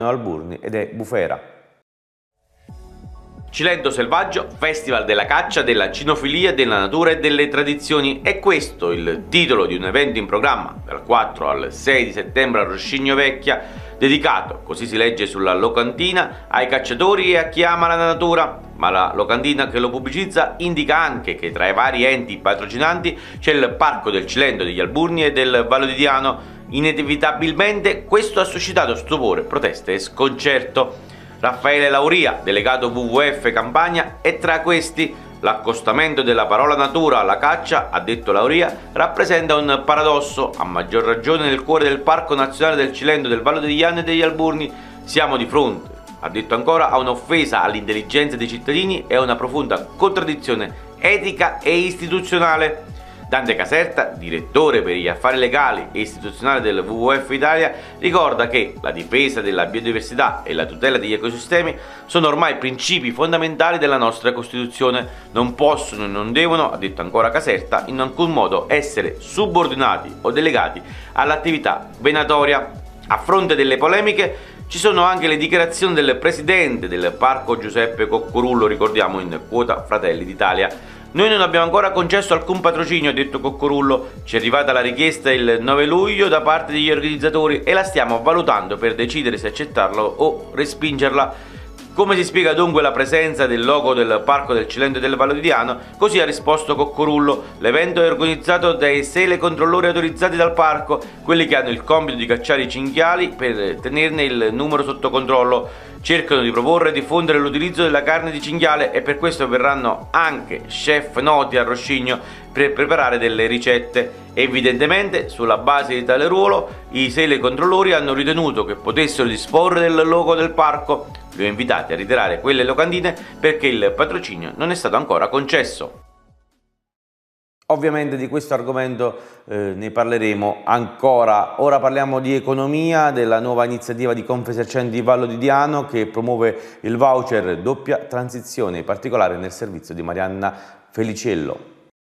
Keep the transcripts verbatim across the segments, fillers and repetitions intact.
Alburni ed è bufera. Cilento Selvaggio, Festival della caccia, della cinofilia, della natura e delle tradizioni. È questo il titolo di un evento in programma dal quattro al sei di settembre a Roscigno Vecchia, dedicato, così si legge sulla locantina, ai cacciatori e a chi ama la natura. Ma la locantina che lo pubblicizza indica anche che tra i vari enti patrocinanti c'è il Parco del Cilento, degli Alburni e del Vallo di Diano. Inevitabilmente questo ha suscitato stupore, proteste e sconcerto. Raffaele Lauria, delegato W W F Campania, è tra questi. L'accostamento della parola natura alla caccia, ha detto Lauria, rappresenta un paradosso, a maggior ragione nel cuore del Parco Nazionale del Cilento, del Vallo di Diano e degli Alburni. Siamo di fronte, ha detto ancora, a un'offesa all'intelligenza dei cittadini e a una profonda contraddizione etica e istituzionale. Dante Caserta, direttore per gli affari legali e istituzionali del W W F Italia, ricorda che la difesa della biodiversità e la tutela degli ecosistemi sono ormai principi fondamentali della nostra Costituzione. Non possono e non devono, ha detto ancora Caserta, in alcun modo essere subordinati o delegati all'attività venatoria. A fronte delle polemiche ci sono anche le dichiarazioni del presidente del Parco Giuseppe Coccorullo, ricordiamo in quota Fratelli d'Italia. Noi non abbiamo ancora concesso alcun patrocinio, ha detto Coccorullo, ci è arrivata la richiesta il nove luglio da parte degli organizzatori e la stiamo valutando per decidere se accettarla o respingerla. Come si spiega dunque la presenza del logo del Parco del Cilento e del Vallo di Diano? Così ha risposto Coccorullo: l'evento è organizzato dai sei controllori autorizzati dal parco, quelli che hanno il compito di cacciare i cinghiali per tenerne il numero sotto controllo. Cercano di proporre e diffondere l'utilizzo della carne di cinghiale e per questo verranno anche chef noti a Roscigno per preparare delle ricette. Evidentemente, sulla base di tale ruolo, i sei controllori hanno ritenuto che potessero disporre del logo del parco. Li ho invitati a ritirare quelle locandine perché il patrocinio non è stato ancora concesso. Ovviamente di questo argomento eh, ne parleremo ancora. Ora parliamo di economia, della nuova iniziativa di Confesercenti Vallo di Diano che promuove il voucher doppia transizione, in particolare nel servizio di Marianna Feliciello.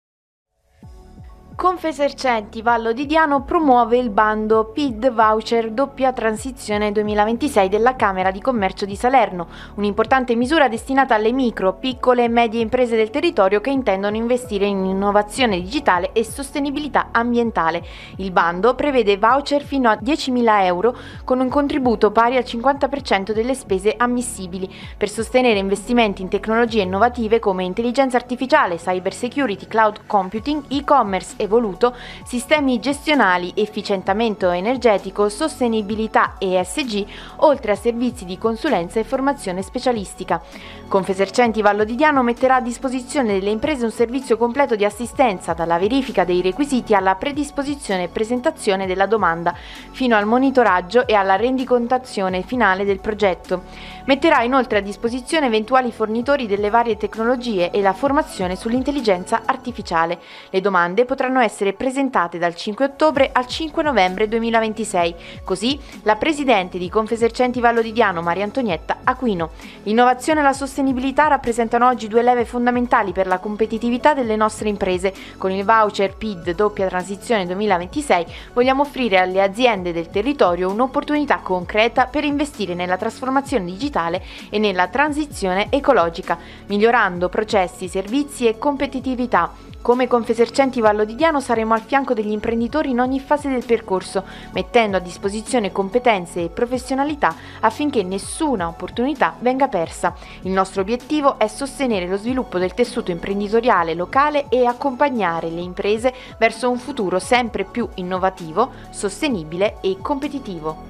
Confesercenti Vallo di Diano promuove il bando P I D Voucher Doppia Transizione duemilaventisei della Camera di Commercio di Salerno, un'importante misura destinata alle micro, piccole e medie imprese del territorio che intendono investire in innovazione digitale e sostenibilità ambientale. Il bando prevede voucher fino a diecimila euro con un contributo pari al cinquanta per cento delle spese ammissibili per sostenere investimenti in tecnologie innovative come intelligenza artificiale, cyber security, cloud computing, e-commerce evoluto, sistemi gestionali, efficientamento energetico, sostenibilità E S G, oltre a servizi di consulenza e formazione specialistica. Confesercenti Vallo di Diano metterà a disposizione delle imprese un servizio completo di assistenza, dalla verifica dei requisiti alla predisposizione e presentazione della domanda, fino al monitoraggio e alla rendicontazione finale del progetto. Metterà inoltre a disposizione eventuali fornitori delle varie tecnologie e la formazione sull'intelligenza artificiale. Le domande potranno essere presentate dal cinque ottobre al cinque novembre duemilaventisei. Così la presidente di Confesercenti Vallo di Diano, Maria Antonietta Aquino. L'innovazione e la sostenibilità rappresentano oggi due leve fondamentali per la competitività delle nostre imprese. Con il voucher P I D Doppia Transizione duemilaventisei vogliamo offrire alle aziende del territorio un'opportunità concreta per investire nella trasformazione digitale e nella transizione ecologica, migliorando processi, servizi e competitività. Come Confesercenti Vallo di Diano saremo al fianco degli imprenditori in ogni fase del percorso, mettendo a disposizione competenze e professionalità affinché nessuna opportunità venga persa. Il nostro obiettivo è sostenere lo sviluppo del tessuto imprenditoriale locale e accompagnare le imprese verso un futuro sempre più innovativo, sostenibile e competitivo.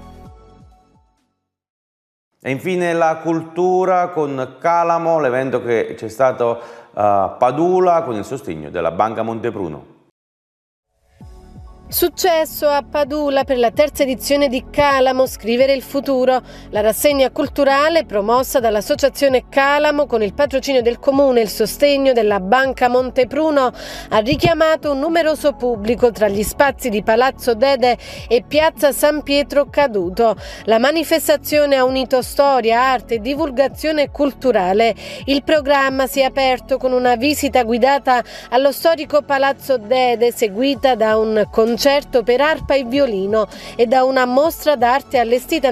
E infine la cultura con Calamo, l'evento che c'è stato a Padula con il sostegno della Banca Montepruno. Successo a Padula per la terza edizione di Calamo, scrivere il futuro. La rassegna culturale promossa dall'associazione Calamo con il patrocinio del comune e il sostegno della Banca Montepruno ha richiamato un numeroso pubblico tra gli spazi di Palazzo Dede e Piazza San Pietro Caduto. La manifestazione ha unito storia, arte e divulgazione culturale. Il programma si è aperto con una visita guidata allo storico Palazzo Dede, seguita da un concerto concerto per arpa e violino e da una mostra d'arte allestita